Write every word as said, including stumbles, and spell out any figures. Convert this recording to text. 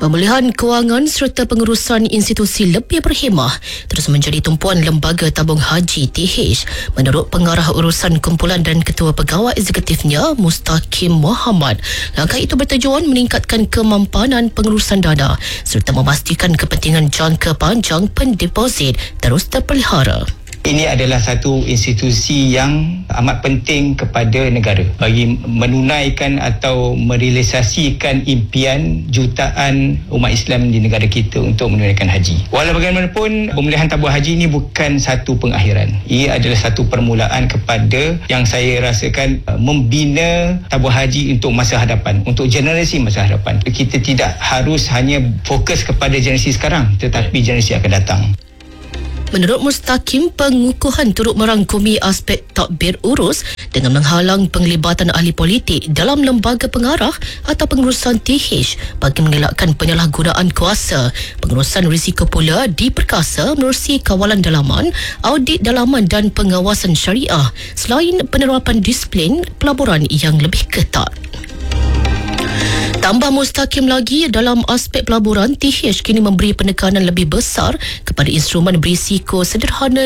Pemulihan kewangan serta pengurusan institusi lebih berhemah terus menjadi tumpuan Lembaga Tabung Haji T H. Menurut Pengarah Urusan Kumpulan dan Ketua Pegawai Eksekutifnya, Mustaqim Mohamad, langkah itu bertujuan meningkatkan kemampanan pengurusan dana serta memastikan kepentingan jangka panjang pendeposit terus terpelihara. Ini adalah satu institusi yang amat penting kepada negara bagi menunaikan atau merealisasikan impian jutaan umat Islam di negara kita untuk menunaikan haji. Walau bagaimanapun, pemulihan tabung haji ini bukan satu pengakhiran. Ia adalah satu permulaan kepada yang saya rasakan membina tabung haji untuk masa hadapan, untuk generasi masa hadapan. Kita tidak harus hanya fokus kepada generasi sekarang, tetapi generasi akan datang. Menurut Mustaqim, pengukuhan turut merangkumi aspek takbir urus dengan menghalang penglibatan ahli politik dalam lembaga pengarah atau pengurusan T H bagi mengelakkan penyalahgunaan kuasa. Pengurusan risiko pula diperkasa menerusi kawalan dalaman, audit dalaman dan pengawasan syariah selain penerapan disiplin pelaburan yang lebih ketat. Tambah Mustaqim lagi, dalam aspek pelaburan, T H kini memberi penekanan lebih besar kepada instrumen berisiko sederhana